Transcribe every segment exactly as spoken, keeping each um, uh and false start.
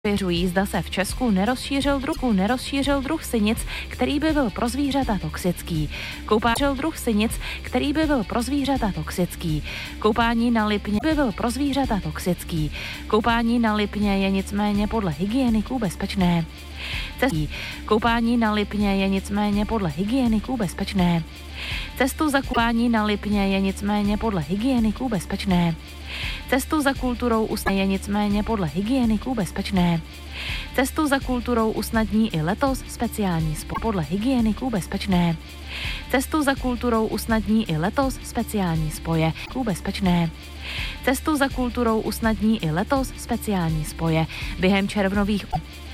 Věřují, zda se v Česku nerozšířil druh, nerozšířil druh sinic, který by byl pro zvířata toxický. Koupářil druh sinic, který by byl pro zvířata toxický. Koupání na Lipně by byl pro zvířata toxický. Koupání na Lipně je nicméně podle hygieniků bezpečné. Cestí. Koupání na Lipně je nicméně podle hygieniků bezpečné. Cestu za koupání na Lipně je nicméně podle hygieniků bezpečné. Cestu za kulturou usnadní je nicméně podle hygieniků bezpečné. Cestu za kulturou usnadní i letos speciální spoj podle hygieniků bezpečné. Cestu za kulturou usnadní i letos speciální spoje bezpečné. Cestu za kulturou usnadní i letos speciální spoje během červnových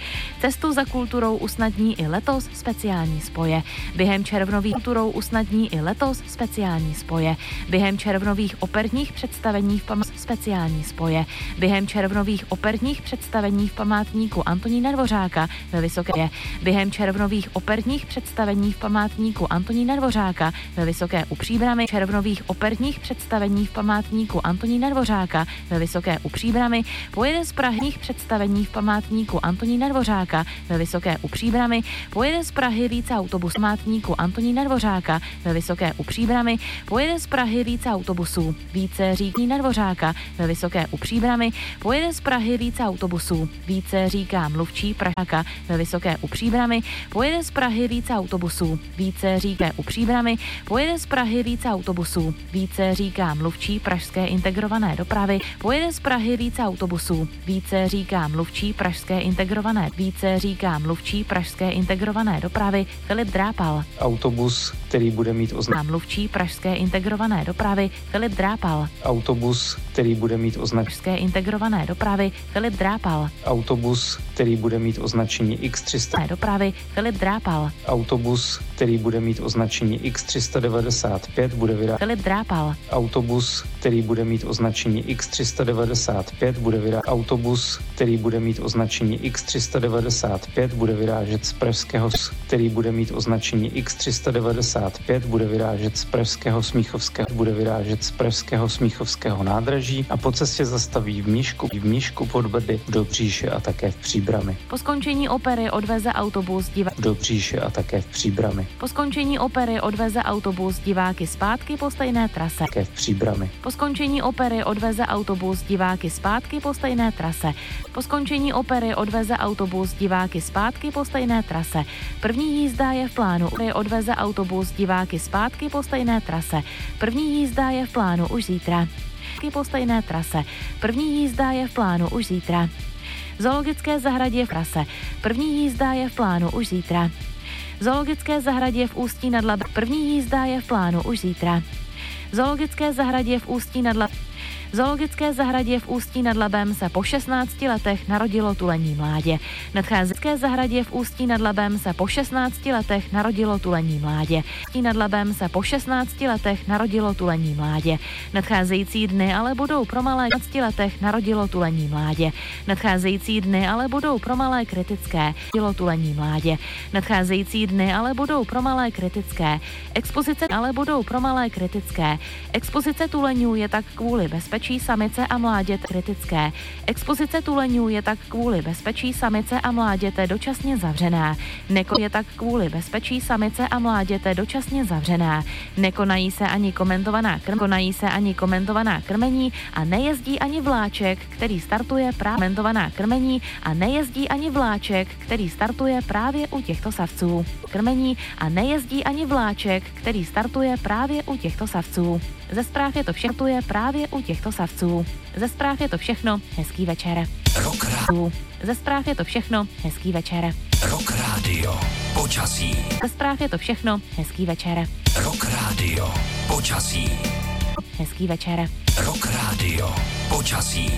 Cestu za kulturou usnadní i letos speciální spoje během červnových kulturou usnadní i letos speciální spoje během červnových operních představení v pam- speciální spoje během červnových operních představení v památníku Antonína Dvořáka ve Vysoké během červnových operních představení v památníku Antonína Dvořáka ve Vysoké u Příbrami červnových operních představení v památníku Antonína Dvořáka ve Vysoké u Příbrami pojede z Prahních představení v památníku Antonína Dvořáka ve Vysoké u Příbrami pojede z Prahy více autobusů památníku Antonína Dvořáka ve Vysoké u Příbrami pojede z Prahy více autobusů více říkní na Dvořáka ve Vysoké u Příbrami pojede z Prahy více autobusů více říká mluvčí Pražáka ve Vysoké u Příbrami pojede z Prahy více autobusů více říká u Příbrami pojede z Prahy více autobusů více říká mluvčí Pražské integrované dopravy pojede z Prahy více autobusů více říká mluvčí Pražské integrované více říká mluvčí Pražské integrované dopravy Filip Drápal. Autobus, který bude mít označení mluvčí Pražské integrované dopravy Filip Drápal. Autobus, který bude mít označení Pražské integrované dopravy Filip Drápal. Autobus, který bude mít označení X tři sta dopravy Filip Drápal. Autobus, který bude mít označení X tři sta devadesát pět bude vyrážet Filip Drápal. Autobus, který bude mít označení X tři sta devadesát pět bude vyrážet Autobus, který bude mít označení X tři sta devadesát pět bude vyrážet z Pražského, který bude mít označení X tři sta devadesát pět bude vyrážet z Pražského Smíchovského bude vyrážet z Pražského Smíchovského nádraží a po cestě zastaví v Mnišku, v Mnišku pod Brdy, v Dobříši a také v Příbrami. Po skončení opery odveze autobus divá... v Dobříši a také v Příbrami. Po skončení opery odveze autobus diváky zpátky po stejné trase. Také v Příbrami. Po skončení opery odveze autobus diváky zpátky po stejné trase. Po skončení opery odveze autobus diváky zpátky po stejné trase. První jízda je v plánu. Odveze autobus diváky zpátky po stejné trase. První jízda je v plánu už zítra. Po stejné trase. První jízda je v plánu už zítra. Zoologické zahradě v trase. První jízda je v plánu už zítra. Zoologické zahradě v Ústí nad Labem. První jízda je v plánu už zítra. Zoologické zahradě v Ústí nad Labem. Zoologické zahradě v Ústí nad Labem se po šestnácti letech narodilo tulení mládě. Nadcházející zahradě v Ústí nad Labem se po šestnácti letech narodilo tulení mládě. Ústí nad Labem se po šestnácti letech narodilo tulení mládě. Nadcházející dny ale budou pro malé šestnácti letech narodilo tulení mládě. Nadcházející dny ale budou pro malé kritické. Narodilo tulení mládě. Nadcházející dny ale budou pro malé kritické. Expozice ale budou pro malé kritické. Expozice tuleňů je tak kvůli bezpečí samice a mláděte kritické. Expozice tuleňů je tak kvůli bezpečí samice a mláděte dočasně zavřená. Neko je tak kvůli bezpečí samice a mláděte dočasně zavřená. Nekonají se ani komentovaná krm, konají se ani komentovaná krmení a nejezdí ani vláček, který startuje právě komentovaná krmení a nejezdí ani vláček, který startuje právě u těchto savců. Krmení a nejezdí ani vláček, který startuje právě u těchto savců. Ze zpráv je to všechno je právě u těchto savců. Ze zpráv je to všechno, hezký večer. Rock Radio. Ze zpráv je to všechno, hezký večer. Rock Radio. Počasí. Ze zpráv je to všechno, hezký večer. Rock Radio. Počasí. Hezký večer. Rock Radio. Počasí.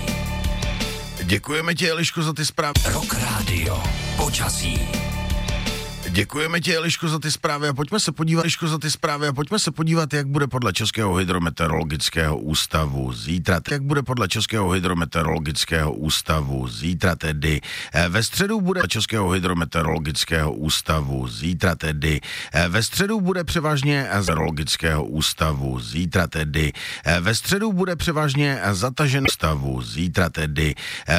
Děkujeme ti, Eliško, za ty zprávy. Rock Radio. Počasí. Děkujeme ti, Eliško, za ty zprávy a pojďme se podívat, Eliško, za ty zprávy a pojďme se podívat, jak bude podle Českého hydrometeorologického ústavu zítra. Jak bude podle Českého hydrometeorologického ústavu zítra tedy. Ve středu bude Českého hydrometeorologického ústavu zítra tedy. Ve středu bude převážně meteorologického ústavu zítra tedy. Ve středu bude převážně zatažen stavu zítra tedy.